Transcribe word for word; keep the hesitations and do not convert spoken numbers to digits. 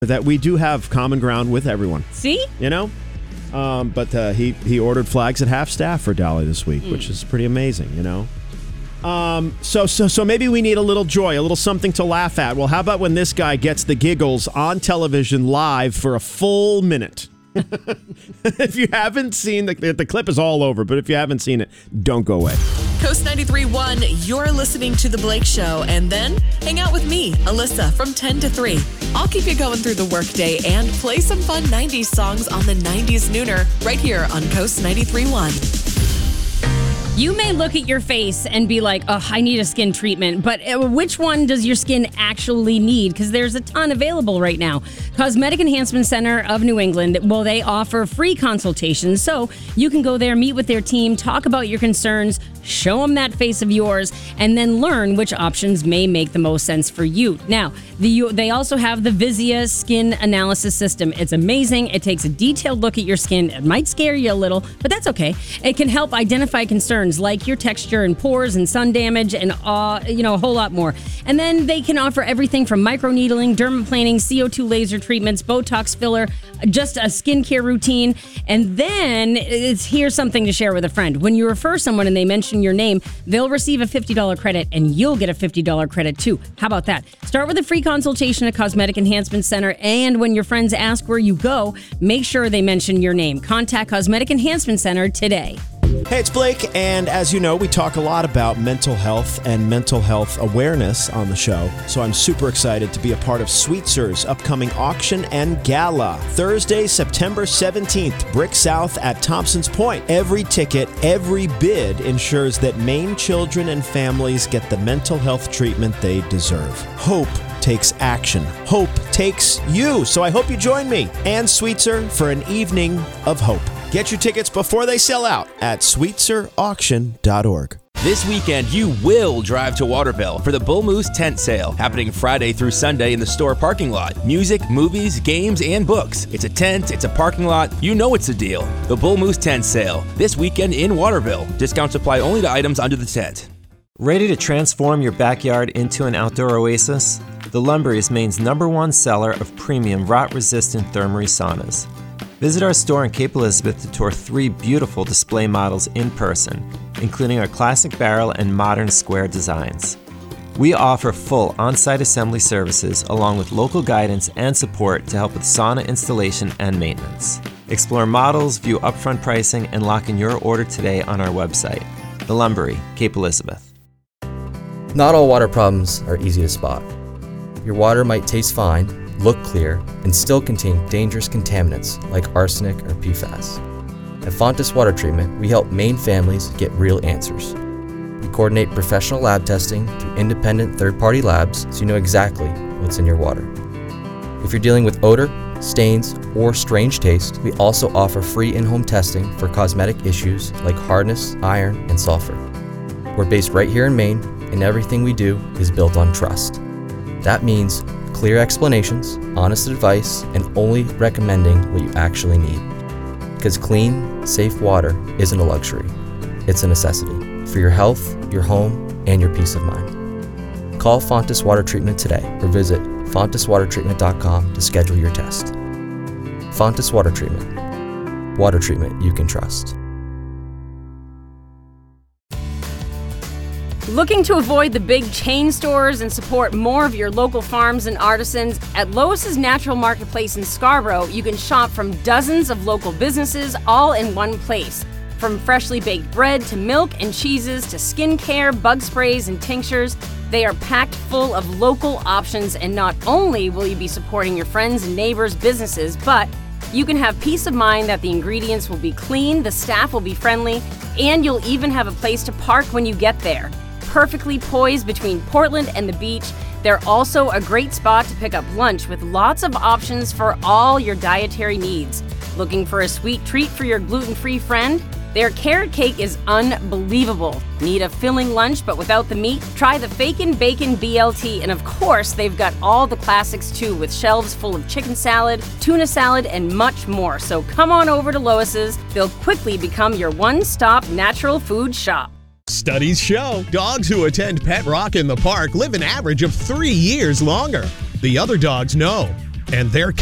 that we do have common ground with everyone. See? You know? Um, but uh, he, he ordered flags at half staff for Dolly this week, mm. which is pretty amazing, you know? Um, so, so, so maybe we need a little joy, a little something to laugh at. Well, how about when this guy gets the giggles on television live for a full minute? If you haven't seen, the, the clip is all over, but if you haven't seen it, don't go away. Coast ninety-three point one, you're listening to The Blake Show, and then hang out with me, Alyssa, from ten to three. I'll keep you going through the workday and play some fun nineties songs on the nineties Nooner right here on Coast ninety-three point one. You may look at your face and be like, oh, I need a skin treatment, but which one does your skin actually need? Because there's a ton available right now. Cosmetic Enhancement Center of New England, well, they offer free consultations, so you can go there, meet with their team, talk about your concerns, show them that face of yours, and then learn which options may make the most sense for you. Now, the, they also have the Vizia Skin Analysis System. It's amazing. It takes a detailed look at your skin. It might scare you a little, but that's okay. It can help identify concerns like your texture and pores and sun damage and uh, you know a whole lot more. And then they can offer everything from microneedling, dermaplaning, C O two laser treatments, Botox filler, just a skincare routine. And then it's, here's something to share with a friend. When you refer someone and they mention your name, they'll receive a fifty dollars credit and you'll get a fifty dollars credit too. How about that? Start with a free consultation at Cosmetic Enhancement Center, and when your friends ask where you go, make sure they mention your name. Contact Cosmetic Enhancement Center today. Hey, it's Blake, and as you know, we talk a lot about mental health and mental health awareness on the show, so I'm super excited to be a part of Sweetzer's upcoming auction and gala. Thursday, September seventeenth, Brick South at Thompson's Point. Every ticket, every bid ensures that Maine children and families get the mental health treatment they deserve. Hope takes action. Hope takes you, so I hope you join me and Sweetzer for an evening of hope. Get your tickets before they sell out at sweetser auction dot org. This weekend, you will drive to Waterville for the Bull Moose Tent Sale, happening Friday through Sunday in the store parking lot. Music, movies, games, and books. It's a tent, it's a parking lot, you know it's a deal. The Bull Moose Tent Sale, this weekend in Waterville. Discounts apply only to items under the tent. Ready to transform your backyard into an outdoor oasis? The Lumber is Maine's number one seller of premium rot-resistant thermary saunas. Visit our store in Cape Elizabeth to tour three beautiful display models in person, including our classic barrel and modern square designs. We offer full on-site assembly services along with local guidance and support to help with sauna installation and maintenance. Explore models, view upfront pricing, and lock in your order today on our website. The Lumbery, Cape Elizabeth. Not all water problems are easy to spot. Your water might taste fine, look clear, and still contain dangerous contaminants like arsenic or P FAS. At Fontis Water Treatment, we help Maine families get real answers. We coordinate professional lab testing to independent third-party labs so you know exactly what's in your water. If you're dealing with odor, stains, or strange taste, we also offer free in-home testing for cosmetic issues like hardness, iron, and sulfur. We're based right here in Maine, and everything we do is built on trust. That means clear explanations, honest advice, and only recommending what you actually need. Because clean, safe water isn't a luxury, it's a necessity for your health, your home, and your peace of mind. Call Fontis Water Treatment today or visit fontis water treatment dot com to schedule your test. Fontis Water Treatment. Water treatment you can trust. Looking to avoid the big chain stores and support more of your local farms and artisans? At Lois's Natural Marketplace in Scarborough, you can shop from dozens of local businesses all in one place. From freshly baked bread to milk and cheeses to skincare, bug sprays, and tinctures, they are packed full of local options, and not only will you be supporting your friends and neighbors' businesses, but you can have peace of mind that the ingredients will be clean, the staff will be friendly, and you'll even have a place to park when you get there. Perfectly poised between Portland and the beach, they're also a great spot to pick up lunch with lots of options for all your dietary needs. Looking for a sweet treat for your gluten-free friend? Their carrot cake is unbelievable. Need a filling lunch but without the meat? Try the Fakin' Bacon B L T, and of course, they've got all the classics too, with shelves full of chicken salad, tuna salad, and much more. So come on over to Lois's. They'll quickly become your one-stop natural food shop. Studies show dogs who attend Pet Rock in the park live an average of three years longer. The other dogs know. and their